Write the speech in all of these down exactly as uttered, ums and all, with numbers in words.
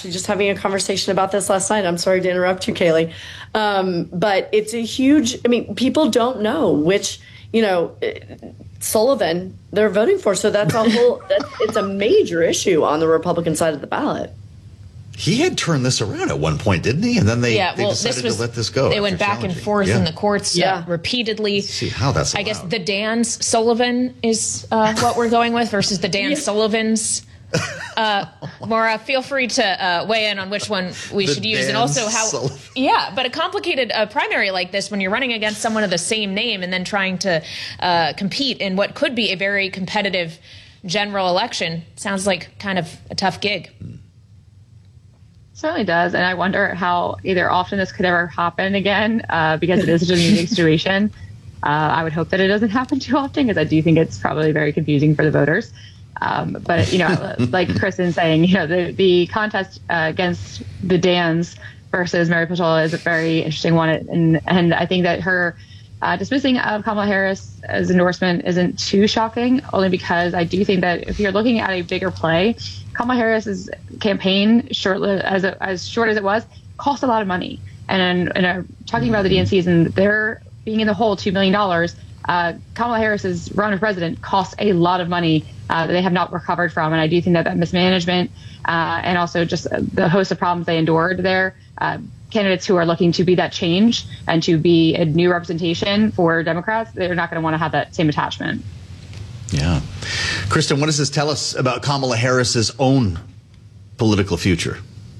actually just having a conversation about this last night. I'm sorry to interrupt you, Kaylee. Um, but it's a huge, I mean, people don't know which, you know, Sullivan they're voting for. So that's a whole, that's, it's a major issue on the Republican side of the ballot. He had turned this around at one point, didn't he? And then they, yeah, they well, decided this was, to let this go. They went back and forth yeah. in the courts yeah. uh, repeatedly. Let's see how that's allowed. I guess the Dan's Sullivan is uh, what we're going with versus the Dan yeah. Sullivans. Uh, Maura, feel free to uh, weigh in on which one we the should use, Dan and also how. Sullivan. Yeah, but a complicated uh, primary like this, when you're running against someone of the same name and then trying to uh, compete in what could be a very competitive general election, sounds like kind of a tough gig. Certainly does, and I wonder how either often this could ever happen again, uh, because it is such a unique situation. Uh, I would hope that it doesn't happen too often, because I do think it's probably very confusing for the voters. Um, but, you know, like Kristen saying, you know, the, the contest uh, against the Dans versus Mary Peltola is a very interesting one. And, and I think that her uh, dismissing of Kamala Harris's endorsement isn't too shocking, only because I do think that if you're looking at a bigger play, Kamala Harris's campaign, short as a, as short as it was, cost a lot of money. And, and uh, talking about the D N Cs and they're being in the hole two million dollars, uh, Kamala Harris's run for president cost a lot of money uh, that they have not recovered from. And I do think that that mismanagement uh, and also just the host of problems they endured there, uh, candidates who are looking to be that change and to be a new representation for Democrats, they're not going to want to have that same attachment. Yeah. Kristen, what does this tell us about Kamala Harris's own political future?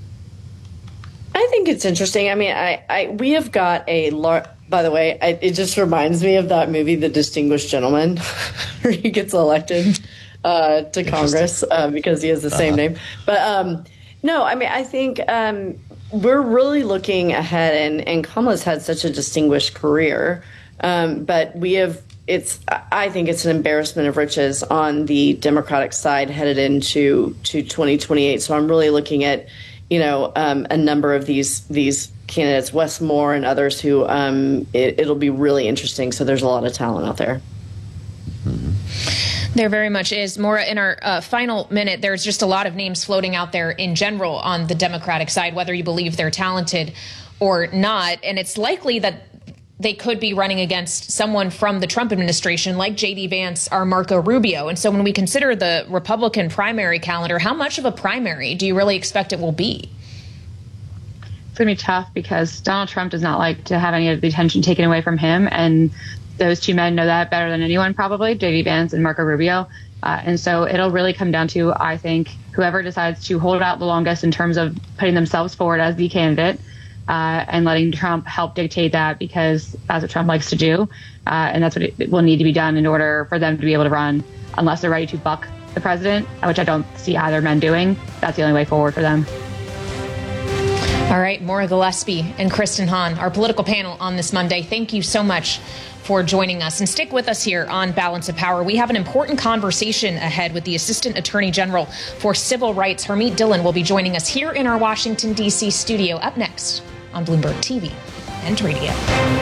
I think it's interesting. I mean, I, I we have got a large, by the way, I, it just reminds me of that movie, The Distinguished Gentleman, where he gets elected uh, to Congress uh, because he has the same uh-huh. name. But um, no, I mean, I think um, we're really looking ahead, and, and Kamala's had such a distinguished career. Um, but we have, it's, I think it's an embarrassment of riches on the Democratic side headed into to twenty twenty-eight. So I'm really looking at, you know, um, a number of these these candidates, Wes Moore and others, who um, it, it'll be really interesting. So there's a lot of talent out there. Mm-hmm. There very much is. Maura, in our uh, final minute, there's just a lot of names floating out there in general on the Democratic side, whether you believe they're talented or not. And it's likely that they could be running against someone from the Trump administration like J D Vance or Marco Rubio. And so when we consider the Republican primary calendar, how much of a primary do you really expect it will be? It's going to be tough because Donald Trump does not like to have any of the attention taken away from him. And those two men know that better than anyone, probably, J D Vance and Marco Rubio. Uh, and so it'll really come down to, I think, whoever decides to hold out the longest in terms of putting themselves forward as the candidate. Uh, and letting Trump help dictate that, because that's what Trump likes to do. Uh, and that's what it will need to be done in order for them to be able to run, unless they're ready to buck the president, which I don't see either men doing. That's the only way forward for them. All right, Maura Gillespie and Kristen Hahn, our political panel on this Monday. Thank you so much for joining us. And stick with us here on Balance of Power. We have an important conversation ahead with the Assistant Attorney General for Civil Rights. Harmeet Dillon will be joining us here in our Washington, D C studio up next on Bloomberg T V and radio.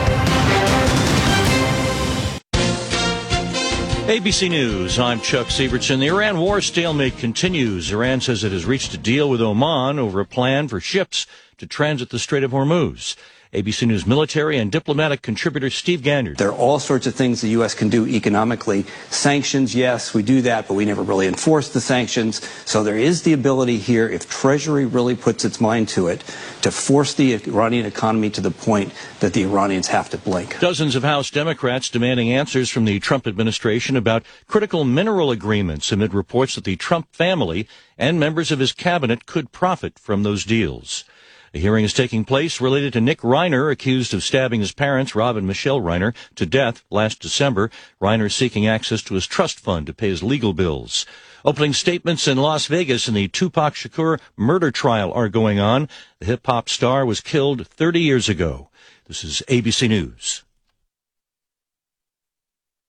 A B C News, I'm Chuck Sievertson. The Iran war stalemate continues. Iran says it has reached a deal with Oman over a plan for ships to transit the Strait of Hormuz. A B C News military and diplomatic contributor Steve Ganyard. There are all sorts of things the U S can do economically. Sanctions, yes, we do that, but we never really enforce the sanctions. So there is the ability here, if Treasury really puts its mind to it, to force the Iranian economy to the point that the Iranians have to blink. Dozens of House Democrats demanding answers from the Trump administration about critical mineral agreements amid reports that the Trump family and members of his cabinet could profit from those deals. A hearing is taking place related to Nick Reiner, accused of stabbing his parents, Rob and Michelle Reiner, to death last December. Reiner seeking access to his trust fund to pay his legal bills. Opening statements in Las Vegas in the Tupac Shakur murder trial are going on. The hip-hop star was killed thirty years ago. This is A B C News.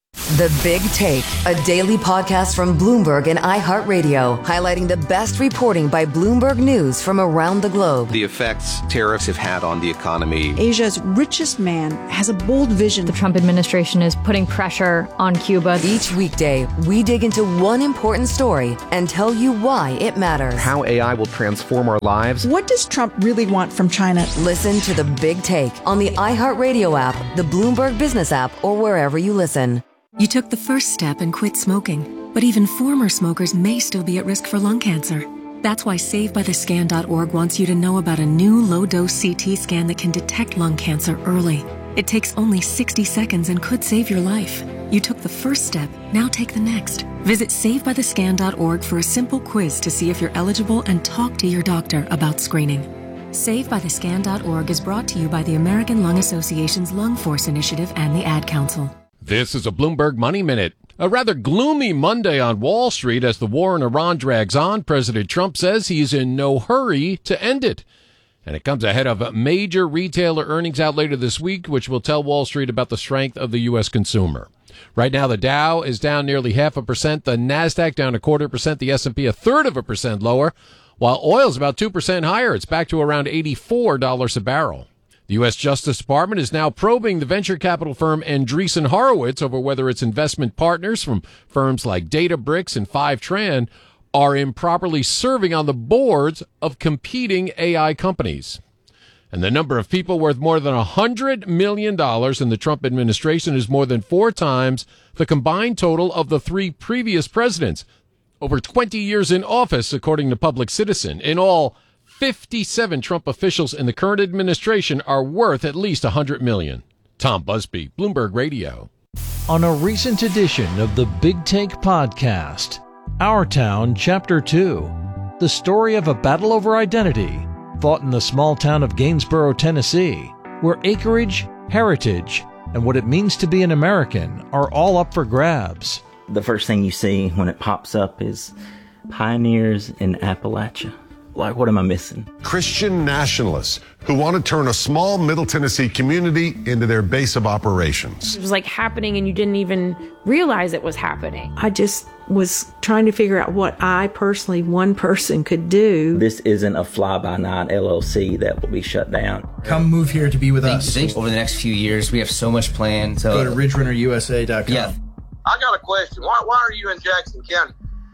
The Big Take, a daily podcast from Bloomberg and iHeartRadio, highlighting the best reporting by Bloomberg News from around the globe. The effects tariffs have had on the economy. Asia's richest man has a bold vision. The Trump administration is putting pressure on Cuba. Each weekday, we dig into one important story and tell you why it matters. How A I will transform our lives. What does Trump really want from China? Listen to The Big Take on the iHeartRadio app, the Bloomberg Business app, or wherever you listen. You took the first step and quit smoking, but even former smokers may still be at risk for lung cancer. That's why Save By The Scan dot org wants you to know about a new low-dose C T scan that can detect lung cancer early. It takes only sixty seconds and could save your life. You took the first step, now take the next. Visit Save By The Scan dot org for a simple quiz to see if you're eligible and talk to your doctor about screening. Save By The Scan dot org is brought to you by the American Lung Association's Lung Force Initiative and the Ad Council. This is a Bloomberg Money Minute. A rather gloomy Monday on Wall Street as the war in Iran drags on. President Trump says he's in no hurry to end it. And it comes ahead of major retailer earnings out later this week, which will tell Wall Street about the strength of the U S consumer. Right now, the Dow is down nearly half a percent, the NASDAQ down a quarter percent, the S and P a third of a percent lower, while oil's about two percent higher. It's back to around eighty-four dollars a barrel. The U S Justice Department is now probing the venture capital firm Andreessen Horowitz over whether its investment partners from firms like Databricks and Fivetran are improperly serving on the boards of competing A I companies. And the number of people worth more than one hundred million dollars in the Trump administration is more than four times the combined total of the three previous presidents. Over twenty years in office, according to Public Citizen. In all, fifty-seven Trump officials in the current administration are worth at least one hundred million dollars. Tom Busby, Bloomberg Radio. On a recent edition of the Big Take podcast, Our Town, Chapter two, the story of a battle over identity fought in the small town of Gainesboro, Tennessee, where acreage, heritage, and what it means to be an American are all up for grabs. The first thing you see when it pops up is Pioneers in Appalachia. Like, what am I missing? Christian nationalists who want to turn a small Middle Tennessee community into their base of operations. It was like happening and you didn't even realize it was happening. I just was trying to figure out what I personally, one person, could do. This isn't a fly-by-night L L C that will be shut down. Come move here to be with think, us. Think over the next few years, we have so much planned. So go to ridge runner U S A dot com. Yeah. I got a question. Why, why are you in Jackson County?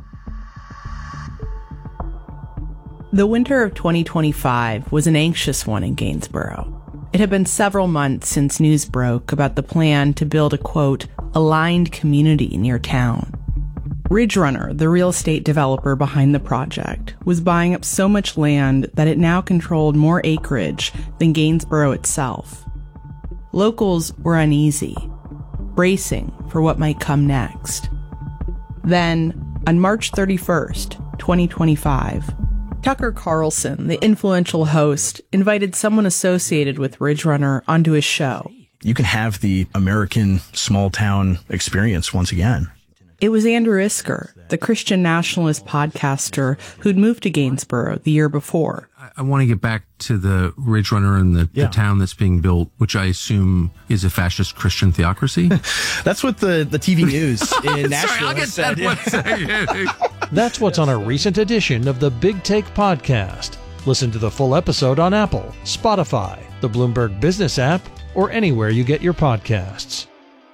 The winter of twenty twenty-five was an anxious one in Gainesboro. It had been several months since news broke about the plan to build a, quote, aligned community near town. Ridge Runner, the real estate developer behind the project, was buying up so much land that it now controlled more acreage than Gainesboro itself. Locals were uneasy, bracing for what might come next. Then, on March thirty-first, twenty twenty-five, Tucker Carlson, the influential host, invited someone associated with Ridge Runner onto his show. You can have the American small town experience once again. It was Andrew Isker, the Christian nationalist podcaster who'd moved to Gainesboro the year before. I want to get back to the Ridge Runner and the, yeah. the town that's being built, which I assume is a fascist Christian theocracy. That's what the, the T V news in Nashville Sorry, I'll get said. That one That's what's on a recent edition of the Big Take podcast. Listen to the full episode on Apple, Spotify, the Bloomberg Business app, or anywhere you get your podcasts.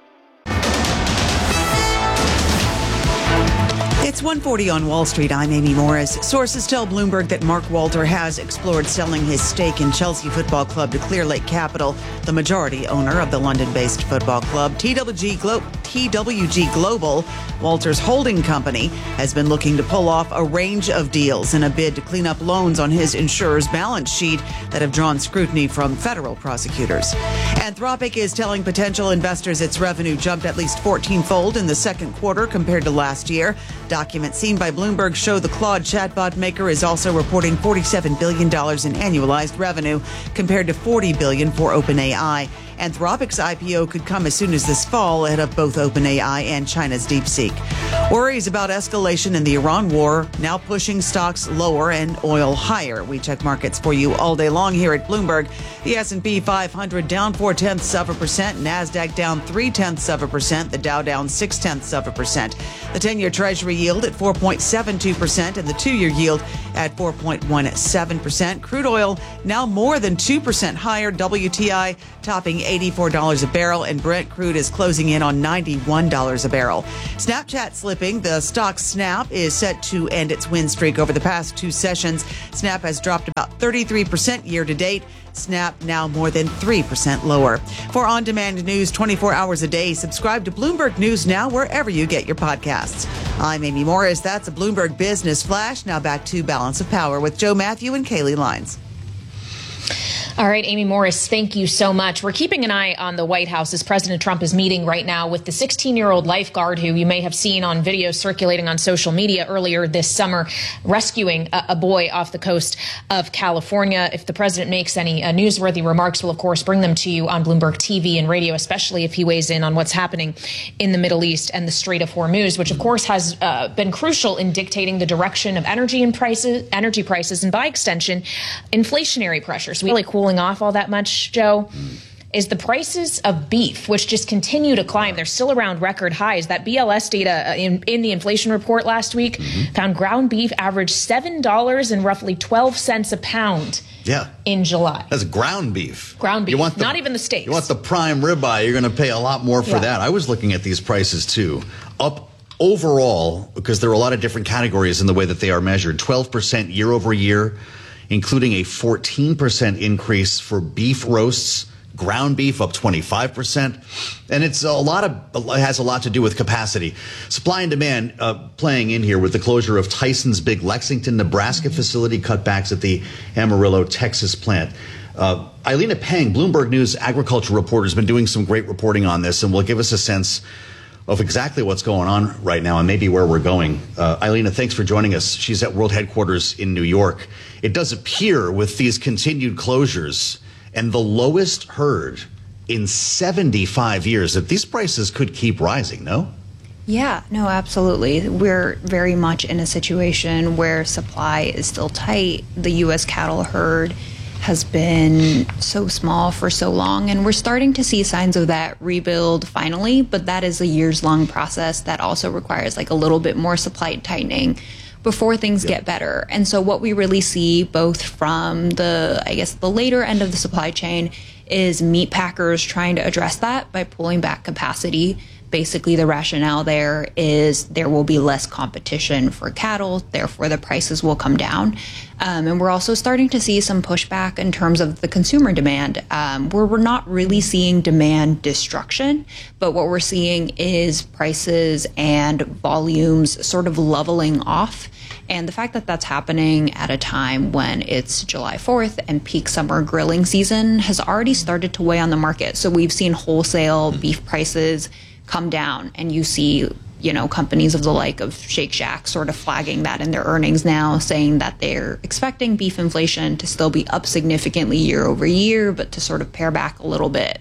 It's one forty on Wall Street. I'm Amy Morris. Sources tell Bloomberg that Mark Walter has explored selling his stake in Chelsea Football Club to Clear Lake Capital, the majority owner of the London-based football club. T W G, Glo- T W G Global, Walter's holding company, has been looking to pull off a range of deals in a bid to clean up loans on his insurer's balance sheet that have drawn scrutiny from federal prosecutors. Anthropic is telling potential investors its revenue jumped at least fourteen-fold in the second quarter compared to last year. Documents seen by Bloomberg show the Claude chatbot maker is also reporting forty-seven billion dollars in annualized revenue compared to forty billion dollars for OpenAI. Anthropic's I P O could come as soon as this fall ahead of both OpenAI and China's DeepSeek. Worries about escalation in the Iran war now pushing stocks lower and oil higher. We check markets for you all day long here at Bloomberg. The S and P five hundred down four tenths of a percent. NASDAQ down three tenths of a percent. The Dow down six tenths of a percent. The ten-year Treasury yield at four point seven two percent and the two-year yield at four point one seven percent. Crude oil now more than two percent higher. W T I topping eighty-four dollars a barrel, and Brent crude is closing in on ninety-one dollars a barrel. Snapchat slipping. The stock Snap is set to end its win streak over the past two sessions. Snap has dropped about thirty-three percent year to date. Snap now more than three percent lower. For on-demand news twenty-four hours a day, subscribe to Bloomberg News Now wherever you get your podcasts. I'm Amy Morris. That's a Bloomberg Business Flash. Now back to Balance of Power with Joe Matthew and Kaylee Lines. All right, Amy Morris, thank you so much. We're keeping an eye on the White House as President Trump is meeting right now with the sixteen-year-old lifeguard who you may have seen on video circulating on social media earlier this summer, rescuing a, a boy off the coast of California. If the president makes any uh, newsworthy remarks, we'll, of course, bring them to you on Bloomberg T V and radio, especially if he weighs in on what's happening in the Middle East and the Strait of Hormuz, which, of course, has uh, been crucial in dictating the direction of energy and prices, energy prices, and by extension, inflationary pressures. We really cooling off all that much, Joe, is the prices of beef, which just continue to climb. They're still around record highs. That B L S data in, in the inflation report last week mm-hmm. found ground beef averaged seven dollars and roughly twelve cents a pound. Yeah. In July. That's ground beef. Ground beef. You want the, not even the steaks. You want the prime ribeye, you're going to pay a lot more for yeah. that. I was looking at these prices too. Up overall, because there are a lot of different categories in the way that they are measured, twelve percent year over year, including a fourteen percent increase for beef roasts, ground beef up twenty-five percent. And it's a lot of, it has a lot to do with capacity. Supply and demand uh, playing in here with the closure of Tyson's big Lexington, Nebraska mm-hmm. facility, cutbacks at the Amarillo, Texas plant. Uh, Eilina Pang, Bloomberg News agriculture reporter, has been doing some great reporting on this and will give us a sense of exactly what's going on right now and maybe where we're going. Uh, Eilina, thanks for joining us. She's at World Headquarters in New York. It does appear with these continued closures and the lowest herd in seventy-five years that these prices could keep rising, no? Yeah, no, absolutely. We're very much in a situation where supply is still tight. The U S cattle herd has been so small for so long, and we're starting to see signs of that rebuild finally, but that is a years-long process that also requires like a little bit more supply tightening before things yeah. get better. And so what we really see both from the, I guess, the later end of the supply chain is meat packers trying to address that by pulling back capacity. Basically, the rationale there is there will be less competition for cattle, therefore the prices will come down. Um, and we're also starting to see some pushback in terms of the consumer demand, um, where we're not really seeing demand destruction, but what we're seeing is prices and volumes sort of leveling off. And the fact that that's happening at a time when it's July fourth and peak summer grilling season has already started to weigh on the market. So we've seen wholesale beef prices come down, and you see, you know, companies of the like of Shake Shack sort of flagging that in their earnings now, saying that they're expecting beef inflation to still be up significantly year over year, but to sort of pare back a little bit.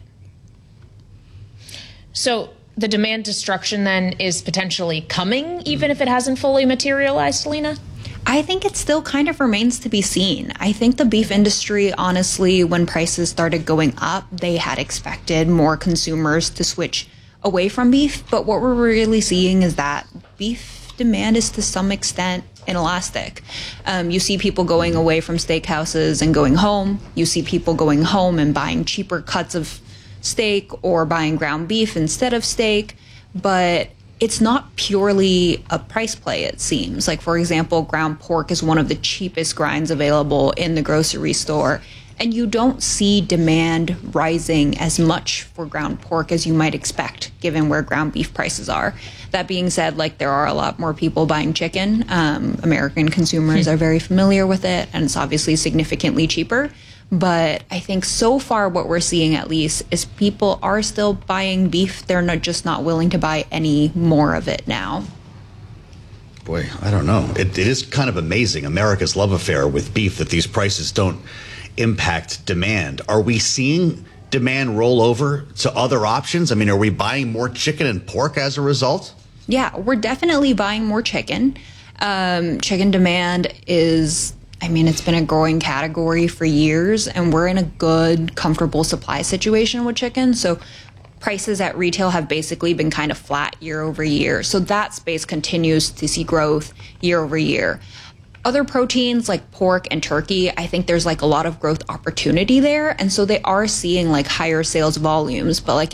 So the demand destruction then is potentially coming, even if it hasn't fully materialized, Lena? I think it still kind of remains to be seen. I think the beef industry, honestly, when prices started going up, they had expected more consumers to switch away from beef. But what we're really seeing is that beef demand is to some extent inelastic. Um, you see people going away from steakhouses and going home. You see people going home and buying cheaper cuts of steak or buying ground beef instead of steak. But it's not purely a price play, it seems. Like, for example, ground pork is one of the cheapest grinds available in the grocery store. And you don't see demand rising as much for ground pork as you might expect, given where ground beef prices are. That being said, like, there are a lot more people buying chicken. Um, American consumers are very familiar with it, and it's obviously significantly cheaper. But I think so far what we're seeing, at least, is people are still buying beef. They're not just not willing to buy any more of it now. Boy, I don't know. It, it is kind of amazing, America's love affair with beef, that these prices don't impact demand. Are we seeing demand roll over to other options? I mean, are we buying more chicken and pork as a result? Yeah, we're definitely buying more chicken. Um, chicken demand is, I mean, it's been a growing category for years, and we're in a good, comfortable supply situation with chicken. So prices at retail have basically been kind of flat year over year. So that space continues to see growth year over year. Other proteins like pork and turkey, I think there's like a lot of growth opportunity there. And so they are seeing like higher sales volumes. But like